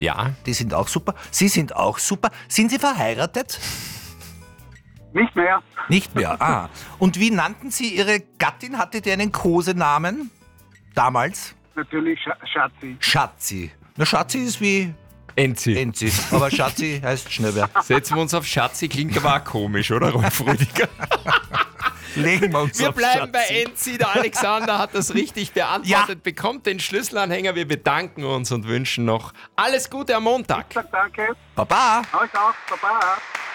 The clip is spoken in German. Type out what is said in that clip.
Ja. Die sind auch super. Sie sind auch super. Sind Sie verheiratet? Nicht mehr. Nicht mehr. Ah. Und wie nannten Sie Ihre Gattin? Hatte die einen Kosenamen? Damals? Natürlich Schatzi. Schatzi. Na, Schatzi ist wie Enzi. Enzi. Aber Schatzi heißt Schnöber. Setzen wir uns auf Schatzi, klingt aber auch komisch, oder, Rolf Rüdiger? Legen wir uns Wir auf bleiben bei Schatzi. Enzi. Der Alexander hat das richtig beantwortet, bekommt den Schlüsselanhänger. Wir bedanken uns und wünschen noch alles Gute am Montag. Danke. Baba. Euch auch. Baba.